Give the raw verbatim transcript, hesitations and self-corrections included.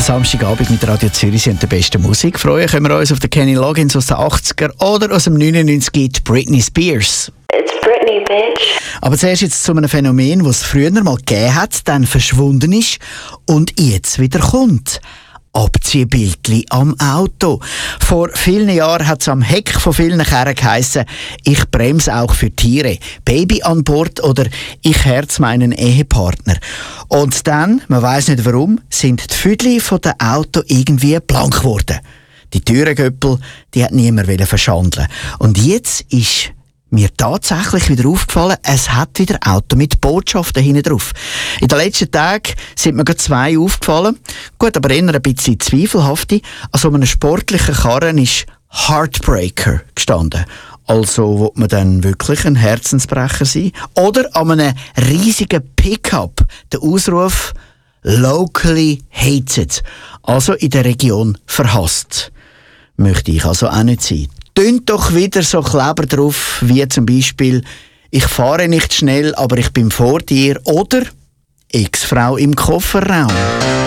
Samstagabend mit Radio Zürich und der besten Musik. Freuen können wir uns auf den Kenny Loggins aus den achtziger oder aus dem neunundneunzig Britney Spears. It's Britney, bitch. Aber zuerst jetzt zu einem Phänomen, das es früher mal gegeben hat, dann verschwunden ist und jetzt wieder kommt. Abziehbildli am Auto. Vor vielen Jahren hat es am Heck von vielen Kerren geheissen, ich bremse auch für Tiere, Baby an Bord oder ich herz meinen Ehepartner. Und dann, man weiss nicht warum, sind die Füdli von dem Auto irgendwie blank geworden. Die Türengöppel, die hat niemand verschandeln. Und jetzt ist mir tatsächlich wieder aufgefallen, es hat wieder Auto mit Botschaften hinten drauf. In den letzten Tagen sind mir gerade zwei aufgefallen. Gut, aber eher ein bisschen zweifelhafte. An so einem sportlichen Karren ist Heartbreaker gestanden. Also will man dann wirklich ein Herzensbrecher sein? Oder an einem riesigen Pickup der Ausruf «Locally hated», also in der Region verhasst. Möchte ich also auch nicht sein. Tönt doch wieder so Kleber drauf, wie zum Beispiel «Ich fahre nicht schnell, aber ich bin vor dir» oder «Ex-Frau im Kofferraum».